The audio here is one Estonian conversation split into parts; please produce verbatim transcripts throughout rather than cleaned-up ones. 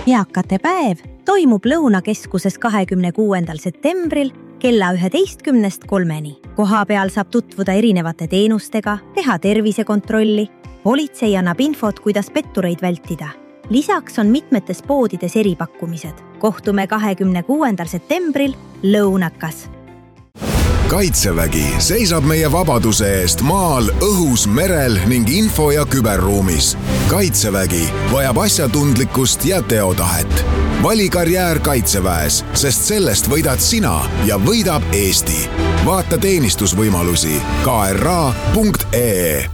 Eakate päev toimub Lõunakeskuses kahekümne kuuendal septembril kella üheteistkümnest kolmeni. Koha peal saab tutvuda erinevate teenustega, teha tervisekontrolli. Politsei annab infot, kuidas pettureid vältida. Lisaks on mitmetes poodides eripakkumised. Kohtume kahekümne kuuendal septembril Lõunakas. Kaitsevägi seisab meie vabaduse eest maal, õhus, merel ning info- ja küberruumis. Kaitsevägi vajab asjatundlikkust ja teotahet. Vali karjäär Kaitseväes, sest sellest võidad sina ja võidab Eesti. Vaata teenistusvõimalusi k r a punkt e e.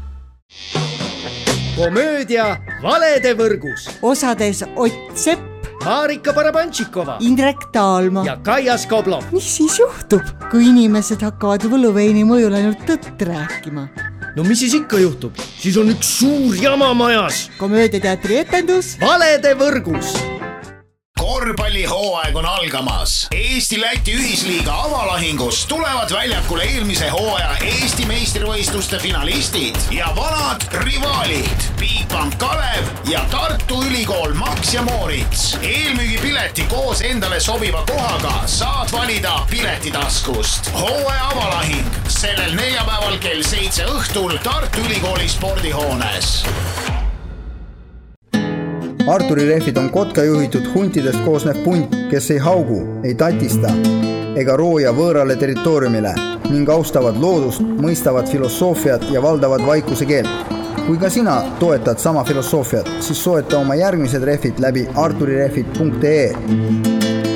Komöödia Valede võrgus. Osades Ott Sepp, Marika Barabantšikova, Indrek Taalma ja Kaia Skoblov. Mis siis juhtub, kui inimesed hakkavad võluveini mõjul ainult tõtt rääkima? No mis siis ikka juhtub? Siis on üks suur jama majas. Komöödiateatri etendus Valede võrgus. Korvpallihooaeg on algamas. Eesti-Läti ühisliiga avalahingus tulevad väljakule eelmise hooaja Eesti meistrivõistluste finalistid ja vanad rivaalid Bigbank Kalev ja Tartu Ülikool Max ja Moritz. Eelmüügipileti koos endale sobiva kohaga saad valida piletitaskust. Hooaja avalahing sellel neljapäeval kell seitse õhtul Tartu Ülikooli spordihoones. Arturi rehvid on kotka juhitud huntidest koosnev punt, kes ei haugu, ei tatista ega rooja võõrale territooriumile ning austavad loodust, mõistavad filosoofiat ja valdavad vaikuse keelt. Kui ka sina toetad sama filosoofiat, siis soeta oma järgmised rehvid läbi arturirehvid punkt e e.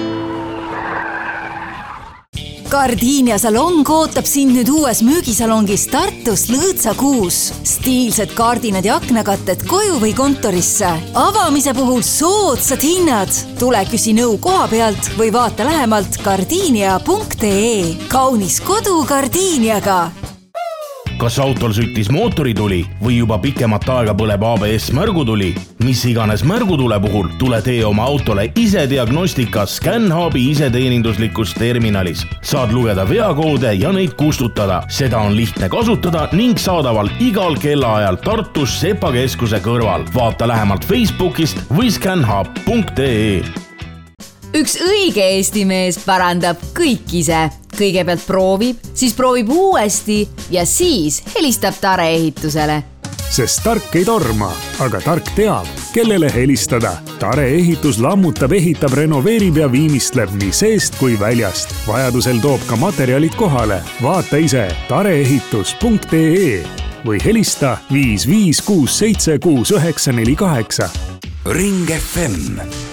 Gardinia salong ootab sind nüüd uues müügisalongis Tartus Lõõtsakuus. Stiilsed kardinad ja aknakatted koju või kontorisse. Avamise puhul soodsad hinnad. Tule küsi nõu koha pealt või vaata lähemalt gardinia punkt e e. Kaunis kodu Gardiniaga. Kas autol süttis mootorituli või juba pikemat aega põleb A B S märgutuli? Mis iganes märgutule puhul tule tee oma autole ise diagnostika ScanHubi iseteeninduslikus terminalis. Saad lugeda veakoode ja neid kustutada. Seda on lihtne kasutada ning saadaval igal kellaajal Tartus Sepa keskuse kõrval. Vaata lähemalt Facebookist või scanhub punkt e e. Üks õige Eesti mees parandab kõik ise. Kõigepealt proovib, siis proovib uuesti ja siis helistab Tare ehitusele. Sest tark ei torma, aga tark teab, kellele helistada. Tare ehitus lammutab, ehitab, renoveerib ja viimistleb nii seest kui väljast. Vajadusel toob ka materjalid kohale. Vaata ise tareehitus punkt e e või helista viis viis kuus seitse kuus üheksa neli kaheksa. Ring F M